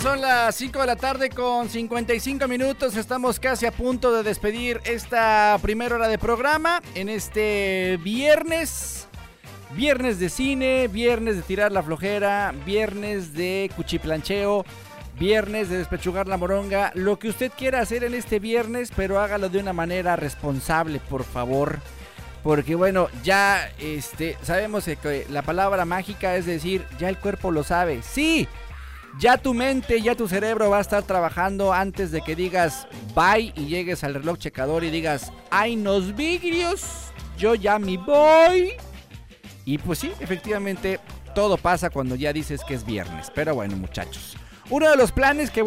son las 5 de la tarde con 55 minutos. Estamos casi a punto de despedir esta primera hora de programa en este viernes. Viernes de cine, viernes de tirar la flojera, viernes de cuchiplancheo, viernes de despechugar la moronga. Lo que usted quiera hacer en este viernes, pero hágalo de una manera responsable, por favor. Porque bueno, ya sabemos que la palabra mágica es decir, ya el cuerpo lo sabe. Sí, ya tu mente, ya tu cerebro va a estar trabajando antes de que digas bye y llegues al reloj checador y digas, ¡ay, nos vidrios! Yo ya me voy. Y pues sí, efectivamente, todo pasa cuando ya dices que es viernes. Pero bueno, muchachos, uno de los planes que